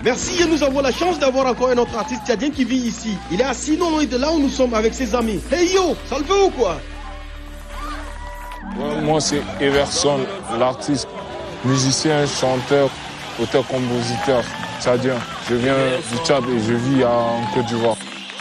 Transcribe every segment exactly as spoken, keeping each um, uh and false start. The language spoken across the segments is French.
Merci et nous avons la chance d'avoir encore un autre artiste tchadien qui vit ici. Il est assis non loin de là où nous sommes avec ses amis. Hey yo, ça le fait ou quoi? Ouais, moi c'est Everson, l'artiste, musicien, chanteur, auteur-compositeur tchadien. Je viens du Tchad et je vis en Côte d'Ivoire.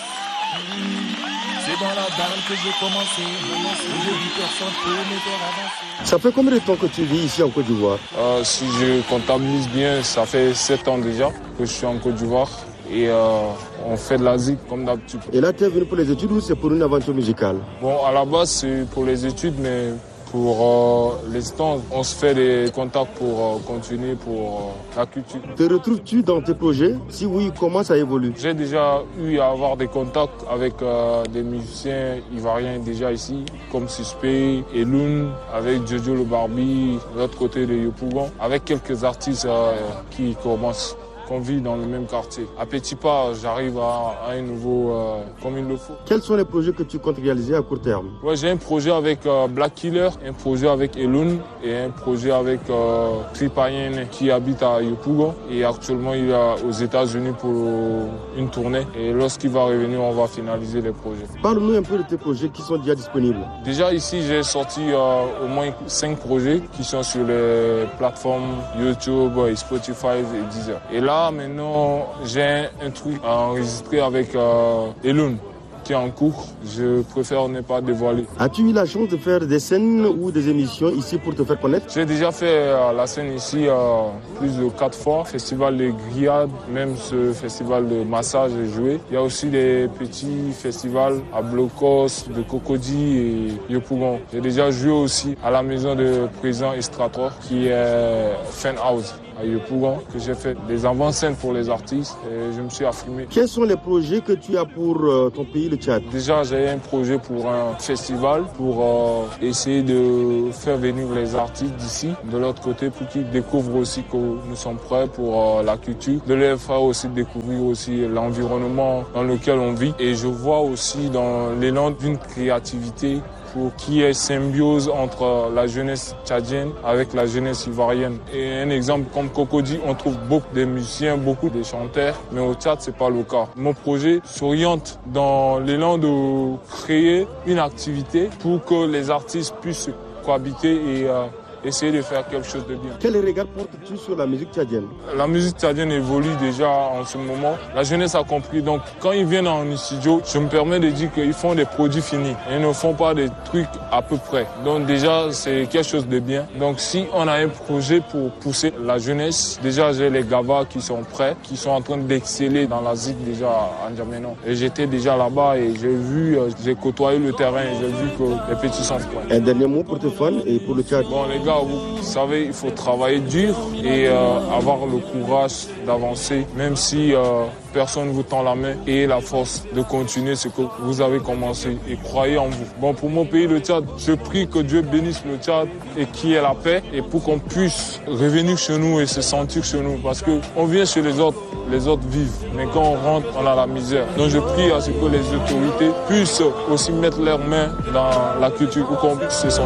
C'est dans la dalle que j'ai commencé. Aujourd'hui personne peut me faire avancer. Ça fait combien de temps que tu vis ici en Côte d'Ivoire? euh, Si je comptabilise bien, ça fait sept ans déjà que je suis en Côte d'Ivoire. Et euh, on fait de la zik comme d'habitude. Et là tu es venu pour les études ou c'est pour une aventure musicale? Bon, à la base c'est pour les études, mais pour euh, l'instant, on se fait des contacts pour euh, continuer pour euh, la culture. Te retrouves-tu dans tes projets? Si oui, comment ça évolue? J'ai déjà eu à avoir des contacts avec euh, des musiciens ivoiriens déjà ici, comme Suspect, Elun, avec Jojo le Barbie, de l'autre côté de Yopougon, avec quelques artistes euh, qui commencent. Qu'on vit dans le même quartier. À petits pas, j'arrive à, à un niveau euh, comme il le faut. Quels sont les projets que tu comptes réaliser à court terme? Ouais, j'ai un projet avec euh, Black Killer, un projet avec Elun et un projet avec euh, Tripayen qui habite à Yopougon. Et actuellement, il est aux États-Unis pour une tournée. Et lorsqu'il va revenir, on va finaliser les projets. Parle-nous un peu de tes projets qui sont déjà disponibles. Déjà ici, j'ai sorti euh, au moins cinq projets qui sont sur les plateformes YouTube, Spotify et Deezer. Et là, maintenant, j'ai un truc à enregistrer avec euh, Elun qui est en cours. Je préfère ne pas dévoiler. As-tu eu la chance de faire des scènes ou des émissions ici pour te faire connaître? J'ai déjà fait euh, la scène ici euh, plus de quatre fois. Festival de grillades, même ce festival de massage est joué. Il y a aussi des petits festivals à Blocos, de Cocody et Yopougon. J'ai déjà joué aussi à la maison de président Estrator qui est Fan House à Yopougon, que j'ai fait des avant-scènes pour les artistes et je me suis affirmé. Quels sont les projets que tu as pour euh, ton pays, le Tchad? Déjà, j'ai un projet pour un festival pour euh, essayer de faire venir les artistes d'ici, de l'autre côté, pour qu'ils découvrent aussi que nous sommes prêts pour euh, la culture, de les faire aussi découvrir aussi l'environnement dans lequel on vit. Et je vois aussi dans l'élan d'une créativité pour qu'il y ait symbiose entre la jeunesse tchadienne avec la jeunesse ivoirienne. Et un exemple comme Cocody, on trouve beaucoup de musiciens, beaucoup de chanteurs, mais au Tchad, c'est pas le cas. Mon projet s'oriente dans l'élan de créer une activité pour que les artistes puissent cohabiter et euh, essayer de faire quelque chose de bien. Quel regard portes-tu sur la musique tchadienne? La musique tchadienne évolue déjà en ce moment. La jeunesse a compris. Donc, quand ils viennent en studio, je me permets de dire qu'ils font des produits finis. Ils ne font pas des trucs à peu près. Donc, déjà, c'est quelque chose de bien. Donc, si on a un projet pour pousser la jeunesse, déjà, j'ai les Gavas qui sont prêts, qui sont en train d'exceller dans la zik déjà à N'Djamena. Et j'étais déjà là-bas et j'ai vu, j'ai côtoyé le terrain et j'ai vu que les petits sont prêts. Un dernier mot pour tes fans et pour le Tchad? Bon, les gars, vous savez, il faut travailler dur et euh, avoir le courage d'avancer, même si euh, personne ne vous tend la main, et la force de continuer ce que vous avez commencé et croyez en vous. Bon, pour mon pays, le Tchad, je prie que Dieu bénisse le Tchad et qu'il y ait la paix et pour qu'on puisse revenir chez nous et se sentir chez nous parce qu'on vient chez les autres, les autres vivent, mais quand on rentre, on a la misère. Donc je prie à ce que les autorités puissent aussi mettre leurs mains dans la culture pour qu'on puisse se sentir.